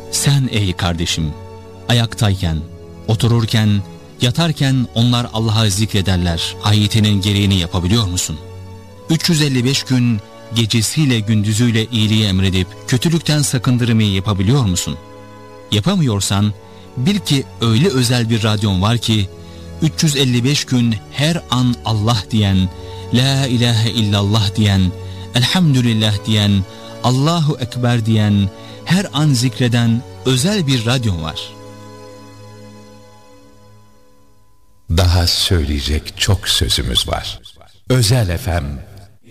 Sen ey kardeşim, ayaktayken, otururken, yatarken onlar Allah'a zikrederler ayetinin gereğini yapabiliyor musun? 355 gün gecesiyle gündüzüyle iyiliği emredip kötülükten sakındırmayı yapabiliyor musun? Yapamıyorsan bil ki öyle özel bir radyon var ki 355 gün her an Allah diyen, La ilahe illallah diyen, Elhamdülillah diyen, Allahu Ekber diyen, her an zikreden özel bir radyon var. Daha söyleyecek çok sözümüz var. Özel FM